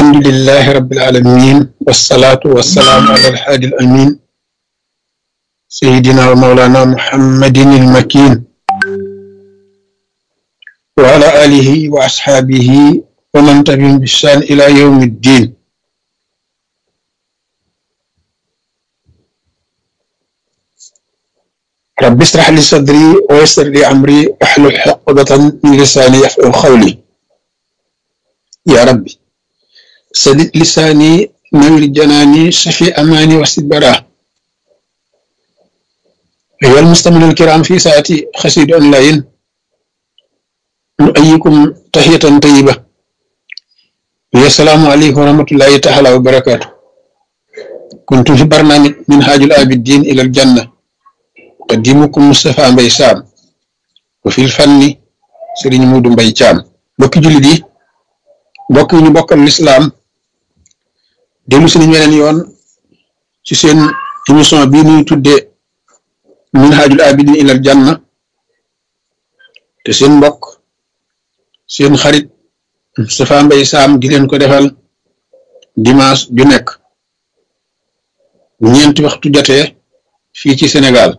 الحمد لله رب العالمين والصلاة والسلام على الحادي الأمين سيدنا ومولانا محمد المكين وعلى آله وأصحابه ومن تبعهم بإحسان إلى يوم الدين. رب اشرح لي صدري ويسر لي أمري واحلل عقدة من لساني يفقهوا قولي. يا ربي سدد لساني نور جناني شفي أماني واسد براه. أيها المستمعون الكرام في ساعتي خسيد أونلاين نؤيكم تحية طيبة. السلام عليكم ورحمة الله تعالى وبركاته. كنت في برنامج منهاج العابدين إلى الجنة قديمكم مصطفى مباي سام وفي الفن سيرين مودو مباي تيام. بوكي جولي دي بوكي ñu bokkal l'islam delu ci ñu weneen yoon ci seen émission bi ñuy tuddé minhajul abidin ila aljanna te seen mbokk seen xarit Moustapha Mbaye Sam di leen ko defal dimanche ju nekk ñeenti waxtu jotee fii ci Sénégal.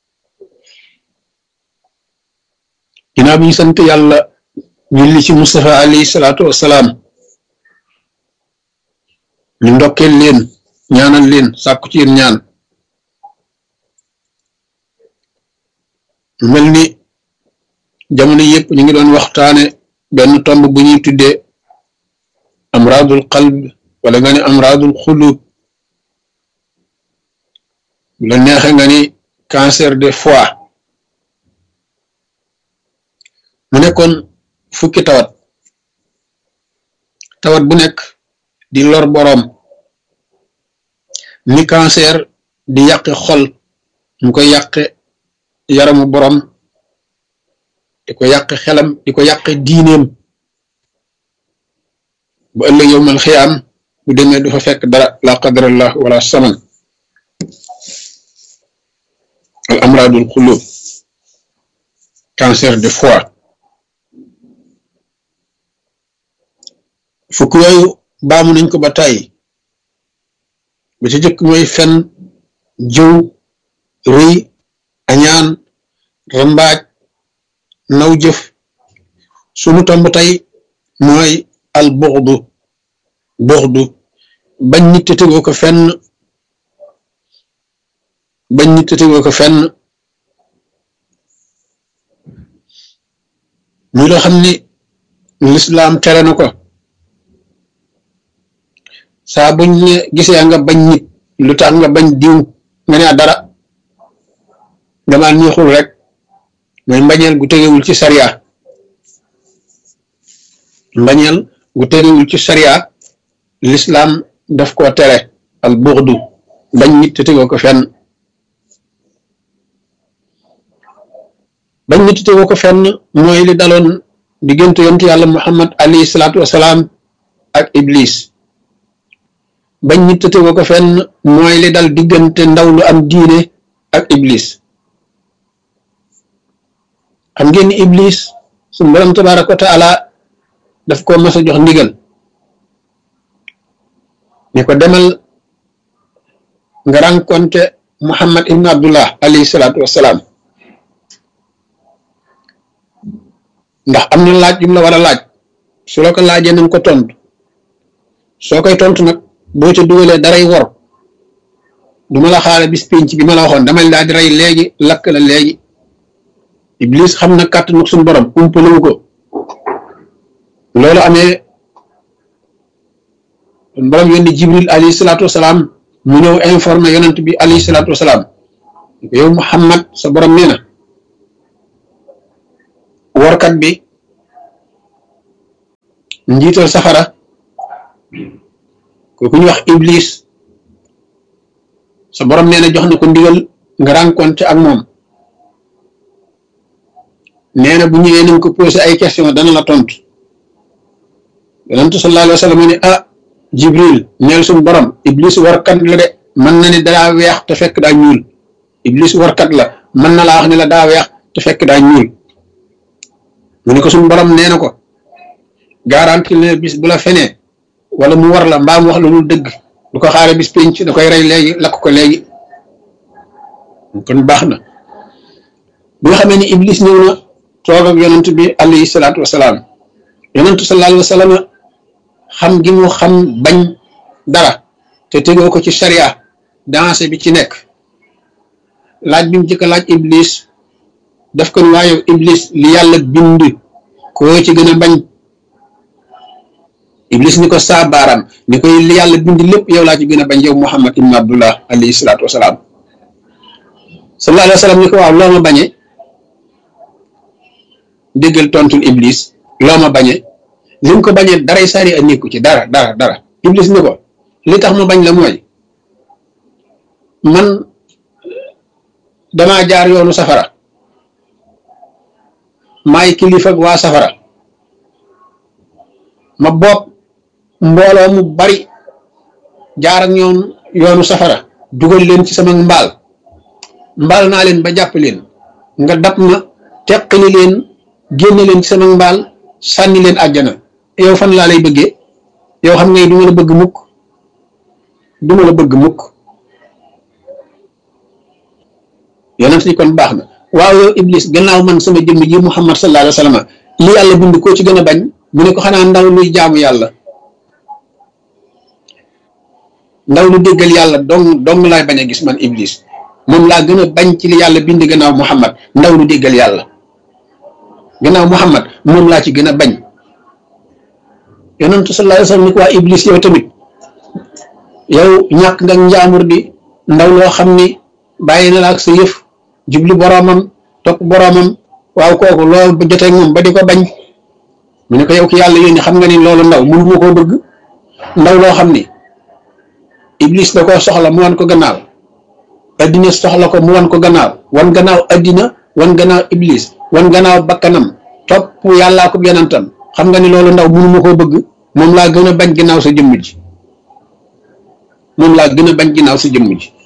ginnaaw bi ñu sant yàlla julli ci Moustapha alayhi salaatu wassalaam ñu ndokkeel leen ñaanal leen sàkku ci yéen ñaan. mel ni jamono yëpp ñu ngi doon waxtaane benn tomb bu ñuy tuddee amradul qalb wala nga ni amradul xulub bu la neexe nga ni cancer de foie. mu nekkoon fukki tawat bu nekk di lor boroom ni cancer di yàqe xol mu koy yàqe yaramu boroom di ko yàqe xelam di ko yàqe diineem bu ëllëg yowmal xiyaam bu demee du fa fekk dara la qadarallah wala saman. al amradul xulub cancer de foie. fukk yooyu baamu nañ ko ba tàyyi ba ci jëkk mooy fen jëw rëy añaan rambaaj naw jëf. sunu tomb tey mooy al buxdu bañ nit te tegoo ko fenn muy loo xam ni lislaam tere na ko. saa buñ ne gisee nga bañ nit lu tax nga bañ diw nga ne dara dama neexul rek mooy mbañeel gu tegewul ci sariya. mbañeel gu tegewul ci sariya l'islam daf ko tere al bughdu bañ nit te tegoo ko fenn. bañ nit te tegoo ko fenn mooy li daloon diggante yonent yàlla Muhammad alayhi salaatu wasalaam ak Iblis. bañ nit te tegoo ko fenn mooy li dal diggante ndaw lu am diine ak Iblis. xam ngeen ni Iblis suñu borom tabaaraka wa taala daf ko mas a jox ndigal ne ko demal nga rencontré Muhammad ibn Abdullah alayhi salaatu wassalaam ndax am na laaj yu mu la war a laaj. su la ko laajee nañ ko tontu soo koy tontu nag boo ca dugalee daray wor duma la xaare bis pénc bi ma la waxoon damay daal di rey léegi lakk la léegi. Iblis xam na kàttanu suñu borom umpalewu ko. loolu amee suñu borom yónni Jibril alayhi salaatu wasalaam mu ñëw informé yonent bi alayhi salaatu wasalaam yow Muhammad sa borom nee na workat bi njiital safara kooku ñu wax Iblis sa borom nee na jox na ko ndigal nga rencontré ak moom. nee na bu ñëwee nañ ko posé ay question dana la tontu. yonent sallallahu alayhi wa sallam ne Jibril neel suñu borom Iblis warkat la de mën na ni daa weex te fekk daa ñuul. Iblis warkat la mën na laa wax ne la daa weex te fekk daa ñuul. mu ne ko suñu borom nee na ko garanti ne bis bu la fenee wala mu war la mbaa mu wax la lu dëgg du ko xaare bis penc da koy rey léegi lakk ko léegi. kon baax na bi nga xamee ni iblis ñëw na toog ak yonent bi alayhi salaatu wasalaam yonentu sallallahu alayhi wa sallam xam gi mu xam bañ dara te tegoo ko ci sharia dansé bi ci nekk laaj bi mu jëkk laaj iblis daf ko waaye iblis li yàlla bind koo ci gën a bañ iblis ni ko saa baaraam ni koy li yàlla bind lépp yow laa ci gën a bañ yow Muhammad ibn Abdullah alayhi salaatu wasalaam sallallahu alayhi wa sallam ni ko waaw loo ma bañe déggal tontul iblis loo ma bañe li mu ko bañee daray sari a nekku ci dara iblis ni ko li tax ma bañ la mooy man damaa jaar yoonu safara maay kilifa ak waa safara ma bopp mbooloo mu bari jaar ak ñoom yoonu safara dugal leen ci sama mbaal naa leen ba jàpp leen nga dab ma teqali leen génne leen ci sama mbaal sànni leen àjjana yow fan laa lay bëggee yow xam ngay duma la bëgg mukk yonent ni kon baax na waaw yow iblis gannaaw man sama jëmm ji Muhammad sallallahu alayhi wa sallam li yàlla bind koo ci gën a bañ mu ne ko xanaa ndaw luy jaamu yàlla ndaw lu déggal yàlla dong laay bañ a gis man iblis moom laa gën a bañ ci li yàlla bind gannaaw Muhammad ndaw lu déggal yàlla gannaaw Muhammad moom laa ci gën a bañ yonentu sallallahu alayhi wa sallam ni ko waa iblis yow tamit yow ñàkk nga njaamur di ndaw loo xam ni bàyyi na la ak sa yëf jubli boroomam topp boroomam waaw kooku loolu ba jotee moom ba di ko bañ mu ne ko yow ki yàlla yónni xam nga ni loolu ndaw mënu ma koo bëgg ndaw loo xam ni iblis da koo soxla mu wan ko gannaaw addina soxla ko mu wan ko gannaaw wan gannaaw addina wan gannaaw iblis wan gannaaw bakkanam topp yàllaa ko yonentam xam nga ni loolu ndaw mënu ma koo bëgg moom laa gën a bañ ginnaaw sa jëmm ji moom laa gën a bañ ginnaaw sa jëmm ji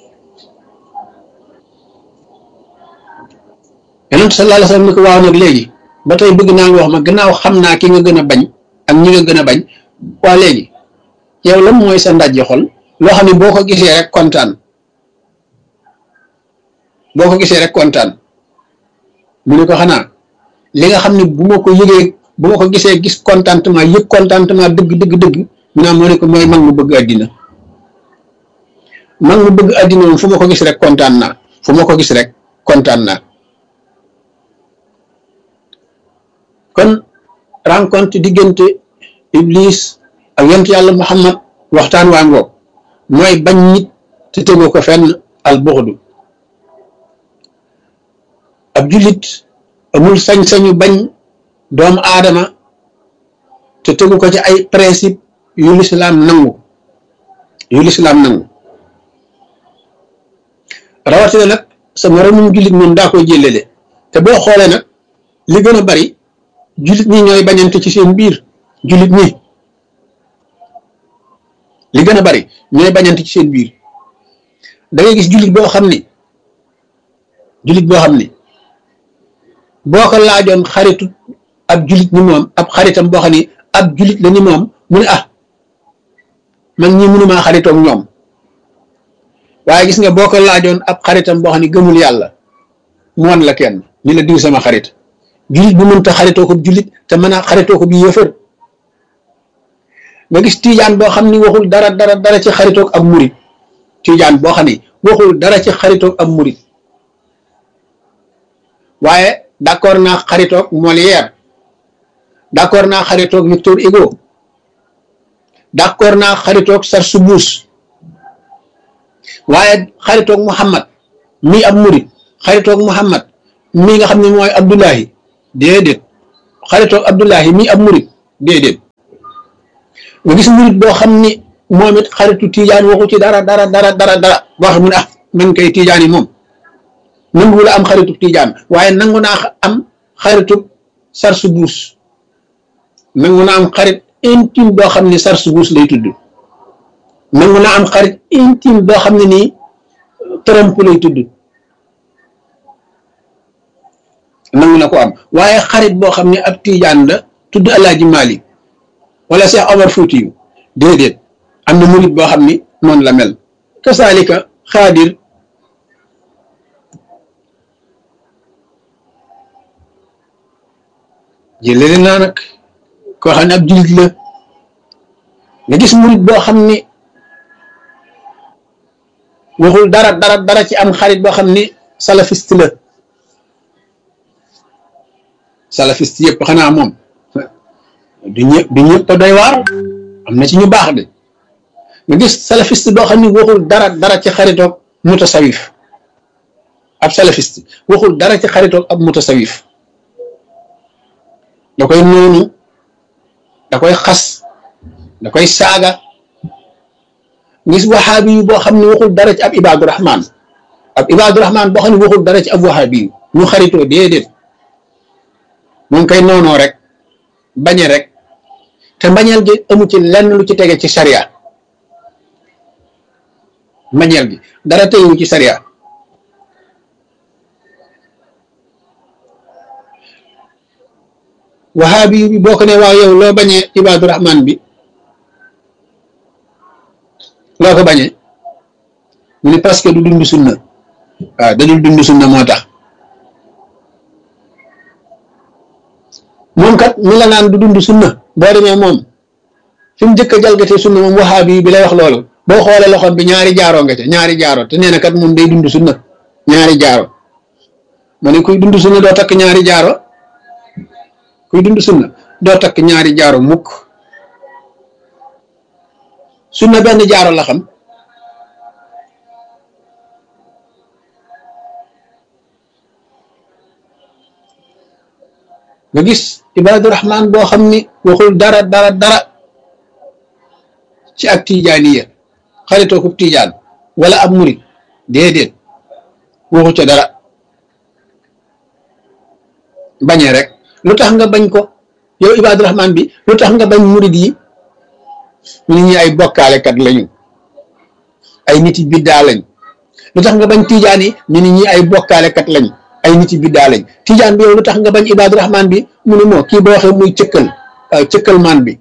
yonent sallallahu alayhi wa sallam ni ko waaw nag léegi ba tey bëgg naa nga wax ma gannaaw xam naa ki nga gën a bañ ak ñi nga gën a bañ waa léegi yow lan mooy sa ndajji xol loo xam ne boo ko gisee rek kontaan mu ne ko xanaa li nga xam ne bu ma ko yëgee bu ma ko gisee gis contentement yëg contentement dëgg mu naa moo ne ko mooy mag mu bëgg àddina moom fu ma ko gis rek kontaan naa kon rencontre diggante iblis ak yonent yàlla Muhammad waxtaan waa ngoog mooy bañ nit te tegoo ko fenn al buxdu ab jullit amul sañ-sañu bañ doomu aadama te tegu ko ci ay principe yu lislaam nangu rawatina nag sa moromum jullit moom daa koy jëlele te boo xoolee nag li gën a bari jullit ñi ñooy bañante ci seen biir jullit ñi li gën a bari ñooy bañante ci seen biir da ngay gis jullit boo xam ni boo ko laajoon xaritu ab jullit ni moom ab xaritam boo xam ni ab jullit la ni moom mu ne man ñi mënumaa xaritoog ñoom waaye gis nga boo ko laajoon ab xaritam boo xam ni gëmul yàlla mu wan la kenn ni la diw sama xarit jullit bu mënta xaritoo ko jullit te mën a xaritoo ko bi yëfër nga gis tiijaan boo xam ni waxul dara ci xaritoog ab murit tiijaan boo xam ni waxul dara ci xaritoog ab murit waaye d'accord naa xaritoog Molière d'accord naa xaritoog Victor Hugo d'accord naa xaritoog Sarsoubouz waaye xaritoog Muhammad mii ab murit xaritoog Muhammad mii nga xam ne mooy Abdullahi déedéet xaritoog Abdullahi mii ab murit déedéet nga gis murit boo xam ni moom it xaritu tiijaan waxu ci dara boo xam ne man kay tiijaan yi moom nangu la am xaritu tiijaan waaye nangu naa am xaritu Sarsoubouz nangu naa am xarit intime boo xam ne Sarsoubouz lay tudd nangu naa am xarit intime boo xam ne nii Trump lay tudd nangu na ko am waaye xarit boo xam ne ab tiijaan la tudd Alaaji Malik wala Cheikh Omar Foutiyou déedéet am na murit boo xam ni noonu la mel kasaalika xaadir jëlele naa nag koo xam ne ab jullit la nga gis murit boo xam ni waxul dara ci am xarit boo xam ni salafiste la salafiste yëpp xanaa moom du ñëpp doy waar am na ci ñu baax de nga gis salafiste boo xam ni waxul dara ci xaritoog mutasawif ab salafiste waxul dara ci xaritoog ab mutasawif da koy noonu da koy xas da koy saaga gis waxaabi yu boo xam ne waxul dara ci ab ibaadu rahman boo xam ne waxul dara ci ab waxaabi yu ñu xaritoo déedéet moom koy noonoo rek bañe rek te mbañeel gi amu ci lenn lu ci tege ci sariya mbañeel gi dara tegewu ci sariya waxaabi bi boo ko ne waaw yow loo bañee ibaadu rahman bi loo ko bañee mu ne parce que du dund sunna waaw da dul dund sunna moo tax moom kat mi la naan du dund sunna boo demee moom fi mu njëkk a jalgatee sunna moom waxaabi bi lay wax loolu boo xoolee loxoom bi ñaari jaaroo nga ca ñaari jaaro te nee na kat moom day dund sunna ñaari jaaro ma ne kuy dund sunna doo takk ñaari jaaro kuy dund sunna doo takk ñaari jaaro mukk sunna benn jaaro la xam nga gis ibaadu rahman boo xam ni waxul dara ci ak tijaaniya xaritoo ko tijaan wala ab murit déedéet waxu ca dara bañee rek lu tax nga bañ ko yow ibaadu rahman bi lu tax nga bañ murit yi nit ñi ay bokkaalekat lañu ay nit yi biddaa lañ lu tax nga bañ tijaan yi nit ñi ay bokkaalekat lañ ay nit yi biddaa lañ tijaan bi yow lu tax nga bañ ibaadu rahman bi mu ne moo kii boo waxee muy cëkkal maan bi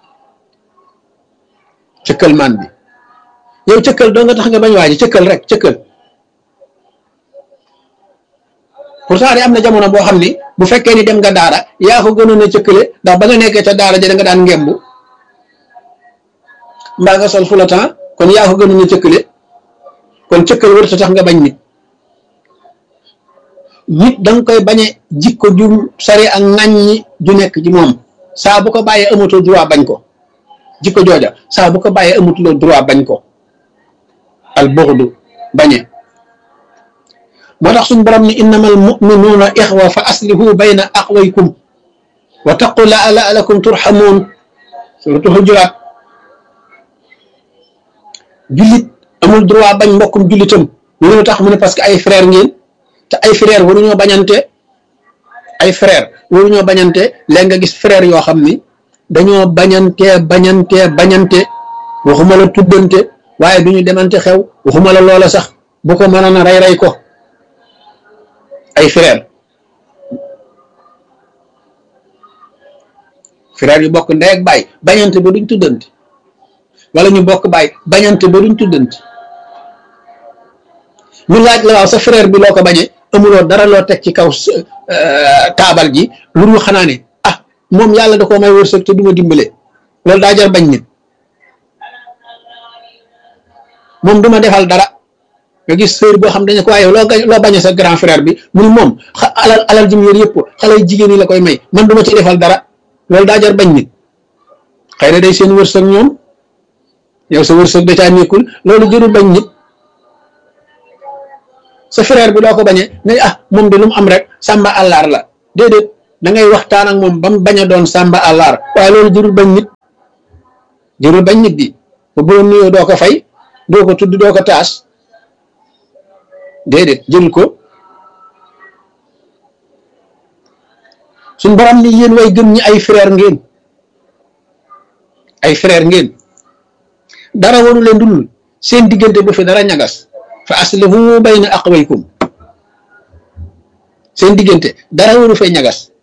yow cëkkal doo nga tax nga bañ waaji cëkkal rek cëkkal pourtant de am na jamono boo xam ni bu fekkee ni dem nga daara yaa ko gënoon a cëkkale ndax ba nga nekkee ca daara ja da nga daan ngembu mbaa nga sol fulatan kon yaa ko gënoon a cëkkale kon cëkkal warut a tax nga bañ nit danga koy bañe jikko ju sari ak ŋàññi ju nekk ci moom saa bu ko bàyyee amatoo droit bañ ko jikko jooja saa bu ko bàyyee amatuloo droit bañ ko al bughdu bañe moo tax suñ borom ni innamal mu'minuuna ixwa fa aslihu bayna aqwaykum wa taqu la'allakum turhamuun suratu Hujurat jullit amul droit bañ mbokkum jullitam ñu ne tax mu ne parce que ay frère ngeen te ay frère waruñoo bañante léegi nga gis frère yoo xam ni dañoo bañante waxuma la tuddante waaye du ñu demante xew waxuma la loola sax bu ko mënoon a rey ko ay frère yu bokk ndey ak baay bañante ba duñ tuddante wala ñu bokk baay bañante ba duñ tuddante ñu laaj la waaw sa frère bi loo ko bañee amuloo dara loo teg ci kaw taabal ji lu dul xanaa ne moom yàlla da koo may wërsëg te duma dimbale loolu daa jar bañ nit moom duma defal dara nga gis sœur boo xam dañu ko waaye loo bañee sa grand frère bi mu ni moom alal ji mu yor yëpp xale jigéen yi la koy may man duma ci defal dara loolu daa jar bañ nit xëy na day seen wërsëg ñoom yow sa wërsëg da caa nekkul loolu jërul bañ nit sa frère bi doo ko bañee ne moom de lu mu am rek sàmba àllaar la déedéet da ngay waxtaan ak moom ba mu bañ a doon sàmba àllaar waaye loolu jërul bañ nit bi ba boo nuyoo doo ko fay doo ko tudd doo ko taas déedéet jël ko suñ borom ni yéen way gëm ñi ay frère ngeen dara waru leen dul seen diggante bu fi dara ñagas fa aslihu bayna aqwaykum seen diggante dara waru fay ñagas